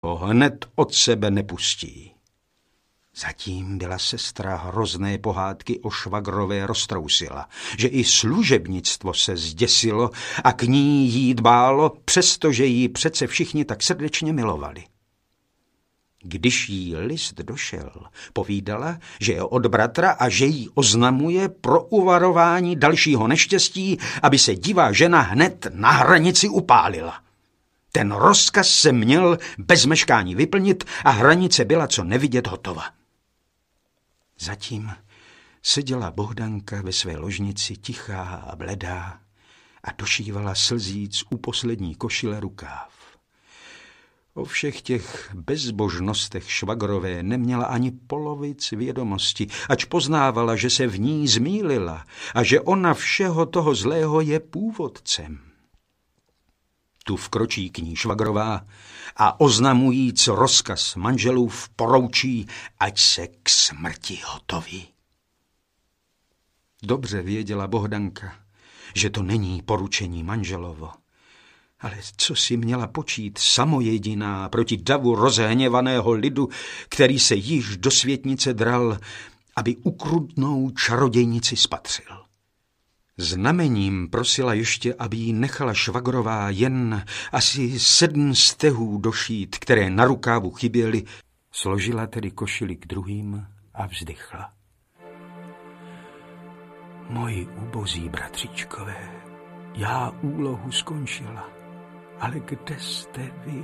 ho hned od sebe nepustí. Zatím byla sestra hrozné pohádky o švagrové roztrousila, že i služebnictvo se zděsilo a k ní jí dbálo, přestože jí přece všichni tak srdečně milovali. Když jí list došel, povídala, že je od bratra a že jí oznamuje pro uvarování dalšího neštěstí, aby se divá žena hned na hranici upálila. Ten rozkaz se měl bez meškání vyplnit a hranice byla co nevidět hotova. Zatím seděla Bohdanka ve své ložnici tichá a bledá a došívala slzíc u poslední košile rukáv. O všech těch bezbožnostech švagrové neměla ani polovic vědomosti, ač poznávala, že se v ní zmýlila a že ona všeho toho zlého je původcem. Tu vkročí k ní švagrová a oznamujíc rozkaz manželův poroučí, ať se k smrti hotoví. Dobře věděla Bohdanka, že to není poručení manželovo, ale co si měla počít samojediná proti davu rozhněvaného lidu, který se již do světnice dral, aby ukrutnou čarodějnici spatřil. Znamením prosila ještě, aby jí nechala švagrová jen asi 7 stehů došít, které na rukávu chyběly, složila tedy košili k druhým a vzdychla. Moji ubozí bratříčkové, já úlohu skončila, ale kde jste vy?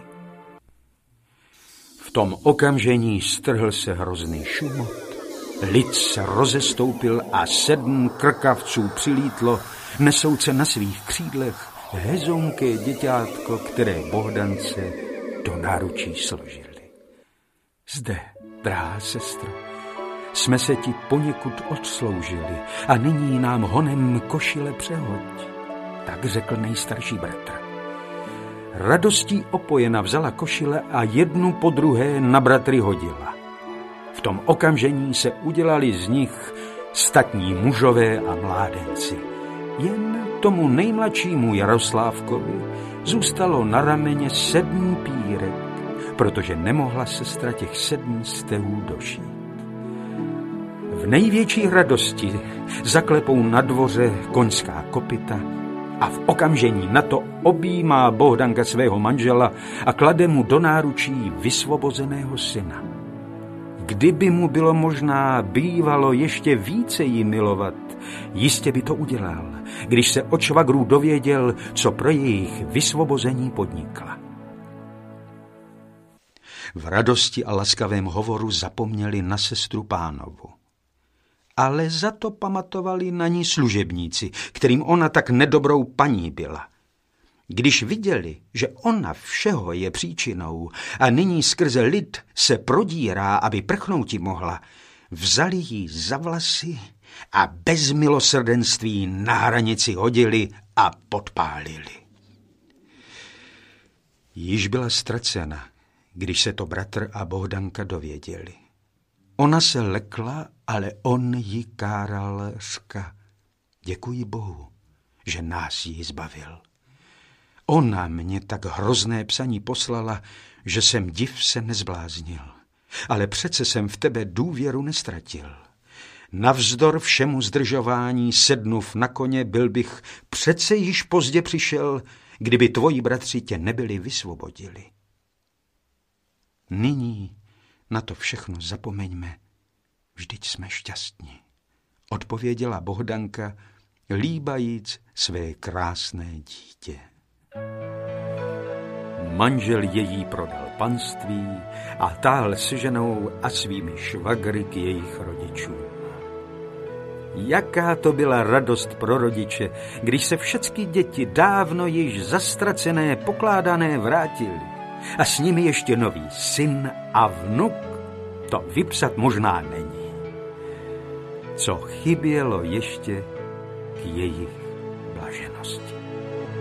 V tom okamžení strhl se hrozný šumot, lid se rozestoupil a 7 krkavců přilítlo, nesouce na svých křídlech hezonké děťátko, které Bohdance do náručí složili. Zde, drahá sestro, jsme se ti poněkud odsloužili a nyní nám honem košile přehoď, tak řekl nejstarší bratr. Radostí opojena vzala košile a jednu po druhé na bratry hodila. V tom okamžení se udělali z nich statní mužové a mládenci. Jen tomu nejmladšímu Jaroslávkovi zůstalo na rameně 7 pírek, protože nemohla sestra těch 7 stehů došít. V největší radosti zaklepou na dvoře koňská kopyta a v okamžení na to objímá Bohdanka svého manžela a klade mu do náručí vysvobozeného syna. Kdyby mu bylo možná bývalo ještě více jí milovat, jistě by to udělal, když se od švagrů dověděl, co pro jejich vysvobození podnikla. V radosti a laskavém hovoru zapomněli na sestru pánovu. Ale za to pamatovali na ní služebníci, kterým ona tak nedobrou paní byla. Když viděli, že ona všeho je příčinou a nyní skrze lid se prodírá, aby prchnouti mohla, vzali ji za vlasy a bez milosrdenství na hranici hodili a podpálili. Již byla ztracena, když se to bratr a Bohdanka dověděli. Ona se lekla, ale on ji káral řka. Děkuji Bohu, že nás ji zbavil. Ona mě tak hrozné psaní poslala, že jsem div se nezbláznil. Ale přece jsem v tebe důvěru nestratil. Navzdor všemu zdržování sednuv na koně, byl bych přece již pozdě přišel, kdyby tvoji bratři tě nebyli vysvobodili. Nyní na to všechno zapomeňme, vždyť jsme šťastní, odpověděla Bohdanka, líbajíc své krásné dítě. Manžel její prodal panství a táhl s ženou a svými švagry k jejich rodičům. Jaká to byla radost pro rodiče, když se všechny děti dávno již zastracené, pokládané vrátily a s nimi ještě nový syn a vnuk, to vypsat možná není. Co chybělo ještě k jejich blaženosti.